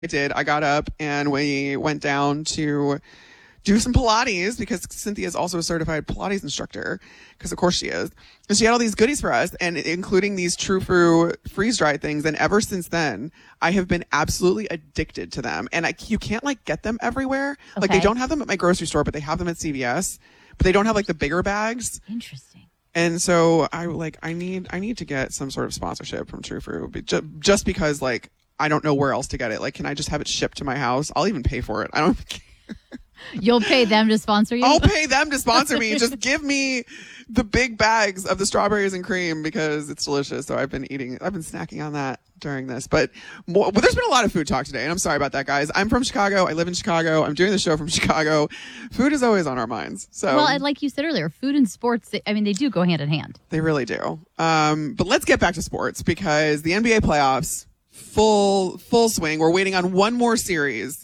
did. I got up and we went down to do some Pilates because Cynthia is also a certified Pilates instructor, because of course she is. And she had all these goodies for us, and including these True Fruit freeze-dried things. And ever since then, I have been absolutely addicted to them. And you can't like get them everywhere. Okay. Like they don't have them at my grocery store, but they have them at CVS. But they don't have like the bigger bags. Interesting. And so I need to get some sort of sponsorship from True Fruit, just because like I don't know where else to get it. Like, can I just have it shipped to my house? I'll even pay for it. I don't care. You'll pay them to sponsor you? I'll pay them to sponsor me. Just give me the big bags of the strawberries and cream because it's delicious. So I've been snacking on that during this. But there's been a lot of food talk today, and I'm sorry about that, guys. I'm from Chicago. I live in Chicago. I'm doing the show from Chicago. Food is always on our minds. So well, and like you said earlier, food and sports, they do go hand in hand. They really do. But let's get back to sports because the NBA playoffs, full swing. We're waiting on one more series.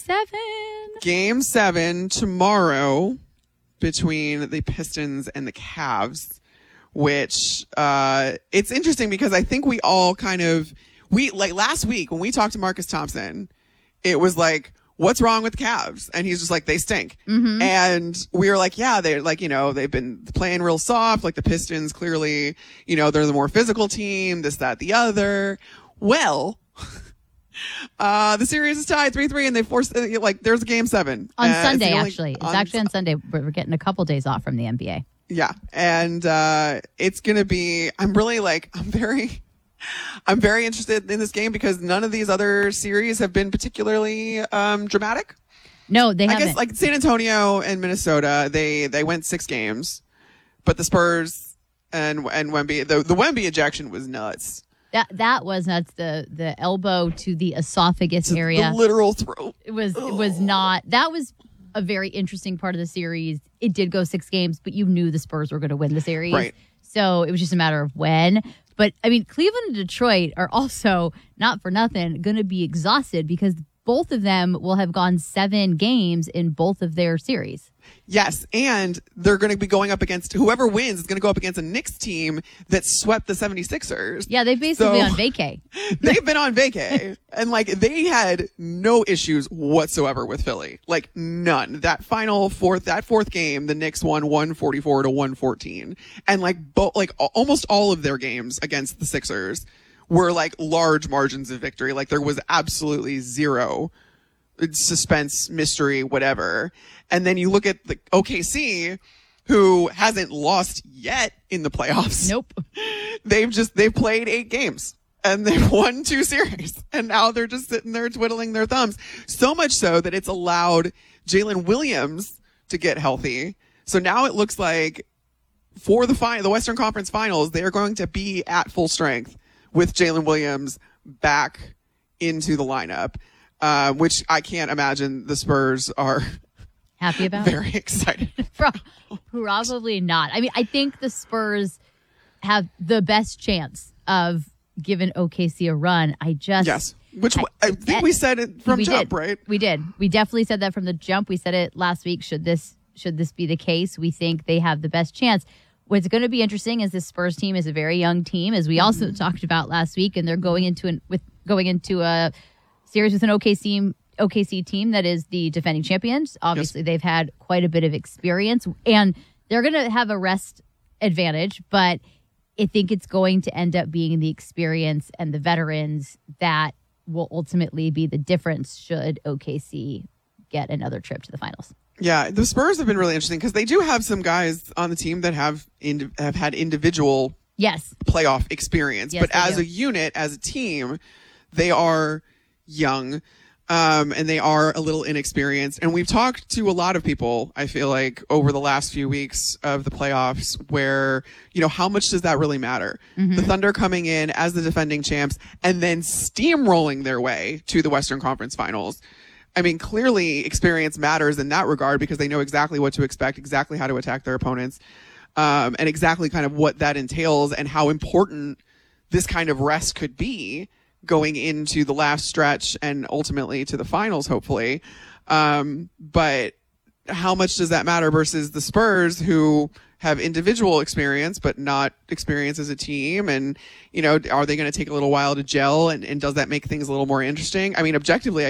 Game 7 tomorrow between the Pistons and the Cavs, which it's interesting because I think we all like last week when we talked to Marcus Thompson, it was like, what's wrong with the Cavs? And he's just like, they stink. Mm-hmm. And we were like, yeah, they're like, they've been playing real soft. Like the Pistons clearly, they're the more physical team, this, that, the other. Well, the series is tied 3-3 and they forced there's a game 7 on Sunday. It's actually on Sunday. We're getting a couple days off from the NBA. Yeah. And it's going to be, I'm very interested in this game because none of these other series have been particularly dramatic. No, they haven't. I guess like San Antonio and Minnesota, they went 6 games, but the Spurs and Wemby, the Wemby ejection was nuts. That was nuts. The elbow to the esophagus area. The literal throat. It was not. That was a very interesting part of the series. It did go 6 games, but you knew the Spurs were going to win the series. Right. So it was just a matter of when. But I mean, Cleveland and Detroit are also, not for nothing, going to be exhausted because both of them will have gone 7 games in both of their series. Yes, and they're going to be going up against whoever wins is going to go up against a Knicks team that swept the 76ers. Yeah, they've basically on vacay. They've been on vacay. And they had no issues whatsoever with Philly. Like none. That fourth game, the Knicks won 144 to 114. And almost all of their games against the Sixers were large margins of victory. There was absolutely zero suspense, mystery, whatever. And then you look at the OKC, who hasn't lost yet in the playoffs. Nope. They've played 8 games and they've won 2 series. And now they're just sitting there twiddling their thumbs. So much so that it's allowed Jalen Williams to get healthy. So now it looks like for the Western Conference Finals, they are going to be at full strength with Jalen Williams back into the lineup. Which I can't imagine the Spurs are happy about. Very excited. Probably not. I mean, I think the Spurs have the best chance of giving OKC a run. Yes. Which I think we said it from jump, right? We did. We definitely said that from the jump. We said it last week. Should this be the case? We think they have the best chance. What's going to be interesting is this Spurs team is a very young team, as we also talked about last week, and they're going into a series with an OKC team that is the defending champions. Obviously, They've had quite a bit of experience, and they're going to have a rest advantage, but I think it's going to end up being the experience and the veterans that will ultimately be the difference should OKC get another trip to the finals. Yeah, the Spurs have been really interesting because they do have some guys on the team that have had individual playoff experience, but as a unit, as a team, they are young, and they are a little inexperienced. And we've talked to a lot of people, I feel like, over the last few weeks of the playoffs where, how much does that really matter? Mm-hmm. The Thunder coming in as the defending champs and then steamrolling their way to the Western Conference Finals. I mean, clearly experience matters in that regard because they know exactly what to expect, exactly how to attack their opponents, and exactly kind of what that entails and how important this kind of rest could be going into the last stretch and ultimately to the finals, hopefully. But how much does that matter versus the Spurs, who have individual experience but not experience as a team? And, are they going to take a little while to gel? And does that make things a little more interesting? I mean, objectively,